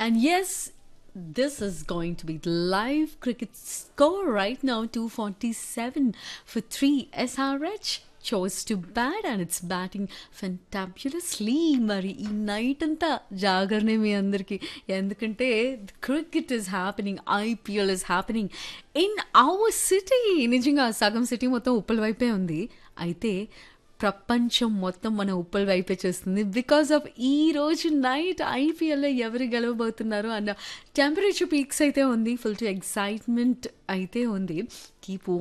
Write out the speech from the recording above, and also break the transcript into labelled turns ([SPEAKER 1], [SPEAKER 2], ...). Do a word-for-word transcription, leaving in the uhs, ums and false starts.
[SPEAKER 1] And yes, this is going to be the live cricket score right now, two forty-seven for three. S R H chose to bat and it's batting fantabulously. మరి ఈ night అంతా జాగరణే మీ అందరికి, ఎందుకంటే cricket is happening, IPL is happening in our city. నిజంగా సగం city మొత్తం ఉప్పల్ వైపే ఉంది, అయితే ప్రపంచం మొత్తం మన ఉప్పల్ వైపే చేస్తుంది బికాస్ ఆఫ్ ఈ రోజు నైట్ ఐపీఎల్లో ఎవరు గెలవబోతున్నారు అన్న టెంపరేచర్ పీక్స్ అయితే ఉంది, ఫుల్ టు ఎక్సైట్మెంట్ అయితే ఉంది. కీప్